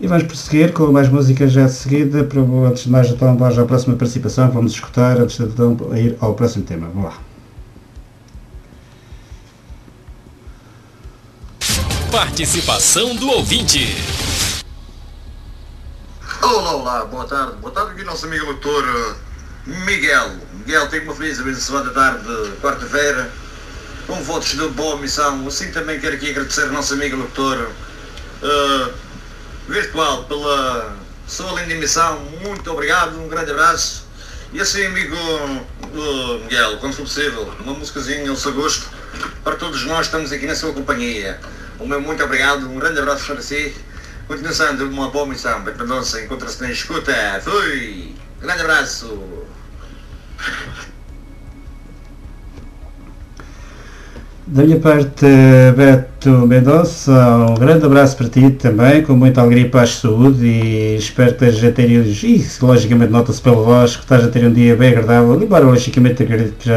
E vamos prosseguir com mais músicas já de seguida. Antes de mais, então, vamos à próxima participação que vamos escutar antes de então ir ao próximo tema. Vamos lá. Participação do ouvinte. Olá, boa tarde aqui nosso amigo doutor Miguel. Miguel, tenha uma feliz e abençoada tarde de quarta-feira, com votos de boa missão. Assim também quero aqui agradecer ao nosso amigo doutor virtual pela sua linda missão. Muito obrigado, um grande abraço. E assim, amigo Miguel, quando for possível, uma musicazinha ao seu gosto, para todos nós estamos aqui na sua companhia. O meu muito obrigado, um grande abraço para si. Continuação de uma boa missão. Beto encontra-se na escuta. Fui! Grande abraço! Da minha parte, Beto Mendonça, um grande abraço para ti também, com muita alegria, paz e saúde, e espero que estejas a ter, e logicamente nota-se pela voz, que estás a ter um dia bem agradável, embora logicamente acredito que já